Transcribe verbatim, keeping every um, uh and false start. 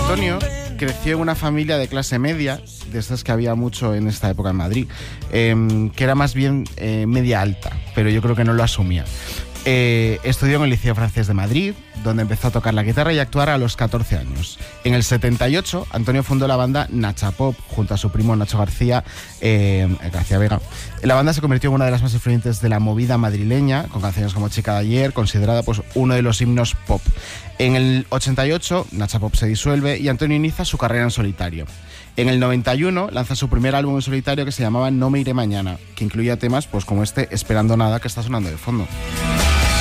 Antonio creció en una familia de clase media, de estas que había mucho en esta época en Madrid, eh, que era más bien eh, media alta, pero yo creo que no lo asumía. Eh, estudió en el Liceo Francés de Madrid, donde empezó a tocar la guitarra y a actuar a los catorce años. En el setenta y ocho, Antonio fundó la banda Nacha Pop junto a su primo Nacho García, eh, García Vega. La banda se convirtió en una de las más influyentes de la movida madrileña, con canciones como Chica de Ayer, considerada pues uno de los himnos pop. En el ochenta y ocho, Nacha Pop se disuelve y Antonio inicia su carrera en solitario. En el noventa y uno lanza su primer álbum en solitario que se llamaba No me iré mañana, que incluía temas pues como este Esperando nada que está sonando de fondo.